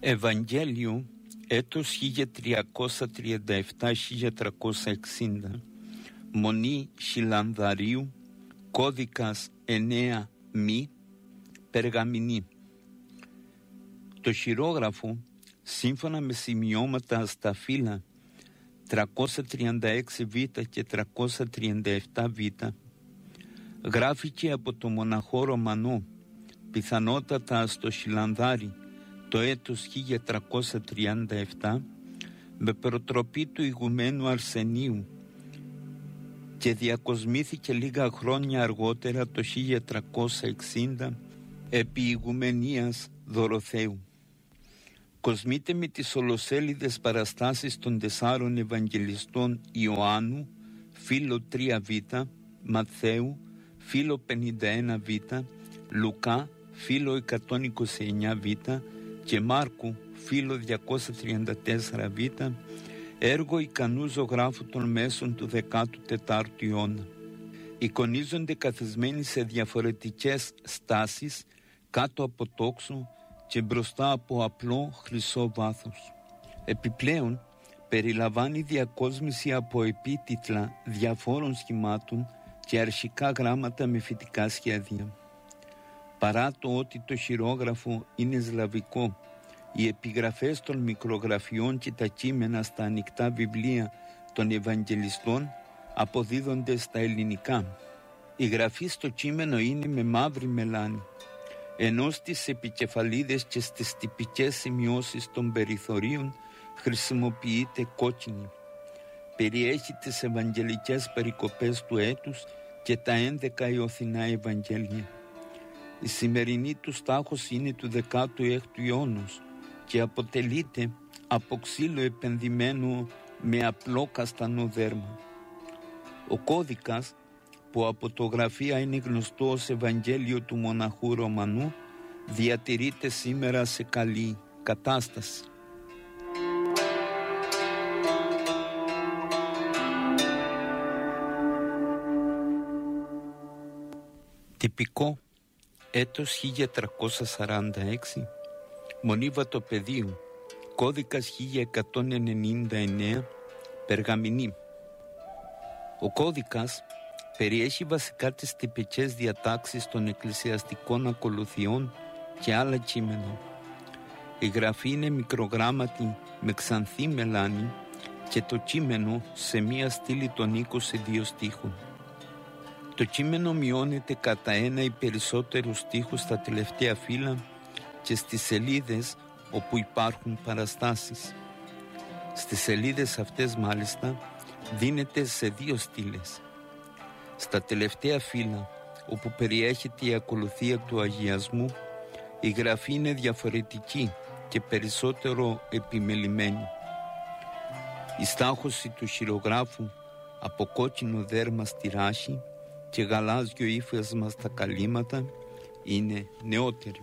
Ευαγγέλιο, έτος 1337-1360, Μονή Χιλανδαρίου, κώδικας 9 μη, Περγαμηνή. Το χειρόγραφο, σύμφωνα με σημειώματα στα φύλλα 336β και 337β, γράφηκε από το μοναχό Ρωμανό, πιθανότατα στο Χιλανδάρι, το έτος 1337, με προτροπή του ηγουμένου Αρσενίου, και διακοσμήθηκε λίγα χρόνια αργότερα, το 1360, επί ηγουμενίας Δωροθέου. Κοσμείται με τις ολοσέλιδες παραστάσεις των 4 Ευαγγελιστών Ιωάννου, φύλλο 3β, Ματθαίου, φύλλο 51β, Λουκά, φύλλο 129β και Μάρκου, φύλλο 234β, έργο ικανού ζωγράφου των μέσων του 14ου αιώνα. Εικονίζονται καθισμένοι σε διαφορετικές στάσεις κάτω από τόξο και μπροστά από απλό χρυσό βάθος. Επιπλέον, περιλαμβάνει διακόσμηση από επίτιτλα διαφόρων σχημάτων και αρχικά γράμματα με φυτικά σχέδια. Παρά το ότι το χειρόγραφο είναι σλαβικό, οι επιγραφές των μικρογραφιών και τα κείμενα στα ανοιχτά βιβλία των Ευαγγελιστών αποδίδονται στα ελληνικά. Η γραφή στο κείμενο είναι με μαύρη μελάνη, ενώ στις επικεφαλίδες και στις τυπικές σημειώσεις των περιθωρίων χρησιμοποιείται κόκκινη. Περιέχει τις Ευαγγελικές περικοπές του έτους και τα 11 Ιωθινά Ευαγγέλια. Η σημερινή του στάχος είναι του 16ου αιώνος και αποτελείται από ξύλο επενδυμένο με απλό καστανό δέρμα. Ο κώδικας, που από το γραφεία είναι γνωστό ως Ευαγγέλιο του μοναχού Ρωμανού, διατηρείται σήμερα σε καλή κατάσταση. Τυπικό, έτος 1346, Μονή Βατοπεδίου, κώδικας 1199, Περγαμηνή. Ο κώδικας περιέχει βασικά τις τυπικές διατάξεις των εκκλησιαστικών ακολουθιών και άλλα κείμενα. Η γραφή είναι μικρογράμματη με ξανθή μελάνη και το κείμενο σε μία στήλη των 22 στίχων. Το κείμενο μειώνεται κατά 1 ή περισσότερους στίχους στα τελευταία φύλλα και στις σελίδες όπου υπάρχουν παραστάσεις. Στις σελίδες αυτές μάλιστα δίνεται σε 2 στήλες. Στα τελευταία φύλλα, όπου περιέχεται η ακολουθία του αγιασμού, η γραφή είναι διαφορετική και περισσότερο επιμελημένη. Η στάχωση του χειρογράφου από κόκκινο δέρμα στη ράχη και γαλάζιο ύφασμα στα καλύματα είναι νεότερη.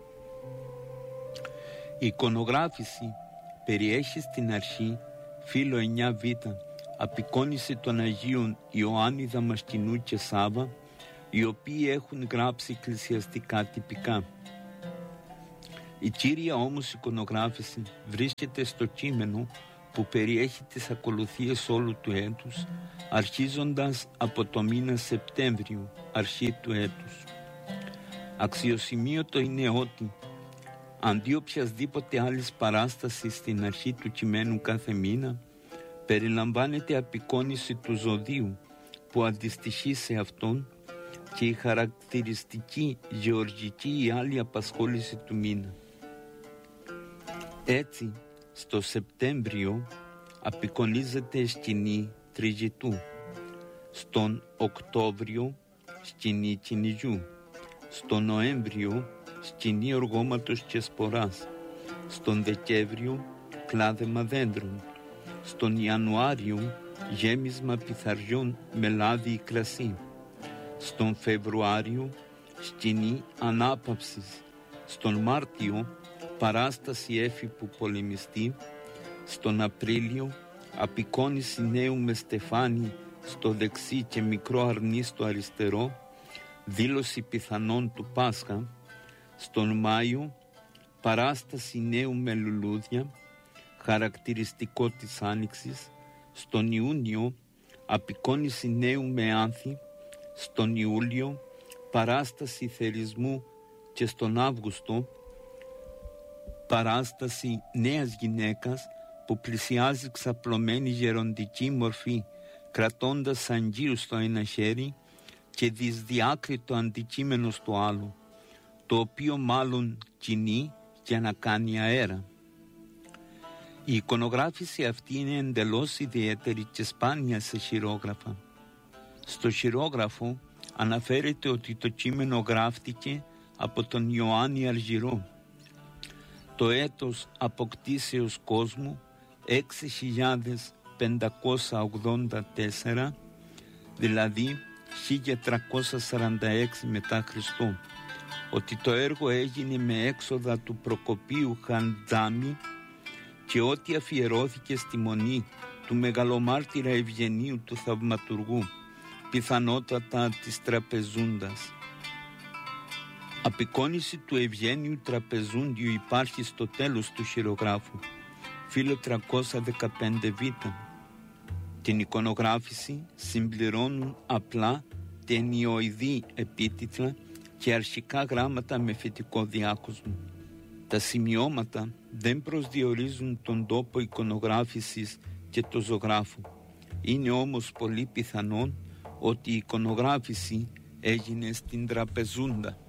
Η εικονογράφηση περιέχει στην αρχή φύλλο 9β, απεικόνιση των Αγίων Ιωάννη Δαμασκηνού και Σάβα, οι οποίοι έχουν γράψει εκκλησιαστικά τυπικά. Η κύρια όμως εικονογράφηση βρίσκεται στο κείμενο που περιέχει τις ακολουθίες όλου του έτους, αρχίζοντας από το μήνα Σεπτέμβριο, αρχή του έτους. Αξιοσημείωτο είναι ότι αντί οποιασδήποτε άλλης παράστασης στην αρχή του κειμένου κάθε μήνα, περιλαμβάνεται απεικόνιση του ζωδίου που αντιστοιχεί σε αυτόν και η χαρακτηριστική γεωργική ή άλλη απασχόληση του μήνα. Έτσι, στο Σεπτέμβριο απεικονίζεται σκηνή Τριγητού, στον Οκτώβριο σκηνή Κυνηγιού, στον Νοέμβριο σκηνή Οργώματος και Σποράς, στον Δεκέμβριο κλάδεμα δέντρων, στον Ιανουάριο γέμισμα πιθαριών με λάδι ή κρασί, στον Φεβρουάριο σκηνή ανάπαυσης, στον Μάρτιο παράσταση έφυπου πολεμιστή, στον Απρίλιο απεικόνιση νέου με στεφάνι στο δεξί και μικρό αρνί στο αριστερό, δήλωση πιθανών του Πάσχα, στον Μάιο παράσταση νέου με λουλούδια, χαρακτηριστικό της Άνοιξης. Στον Ιούνιο, απεικόνιση νέου με άνθη. Στον Ιούλιο, παράσταση θερισμού. Και στον Αύγουστο, παράσταση νέας γυναίκας που πλησιάζει ξαπλωμένη γεροντική μορφή, κρατώντας σαντζίου στο ένα χέρι και δυσδιάκριτο αντικείμενο στο άλλο, το οποίο μάλλον κινεί για να κάνει αέρα. Η εικονογράφηση αυτή είναι εντελώς ιδιαίτερη και σπάνια σε χειρόγραφα. Στο χειρόγραφο αναφέρεται ότι το κείμενο γράφτηκε από τον Ιωάννη Αργυρό. Το έτος αποκτήσεως κόσμου 6.584, δηλαδή 1346 μετά Χριστό. Ότι το έργο έγινε με έξοδα του Προκοπίου Χαντζάμι και ότι αφιερώθηκε στη μονή του μεγαλομάρτυρα Ευγενίου του Θαυματουργού, πιθανότατα της Τραπεζούντας. Απεικόνιση του Ευγένιου Τραπεζούντιου υπάρχει στο τέλος του χειρογράφου, φύλλο 315β. Την εικονογράφηση συμπληρώνουν απλά ταινιοειδή επίτιτλα και αρχικά γράμματα με φυτικό διάκοσμο. Τα σημειώματα δεν προσδιορίζουν τον τόπο εικονογράφησης και το ζωγράφο. Είναι όμως πολύ πιθανόν ότι η εικονογράφηση έγινε στην Τραπεζούντα.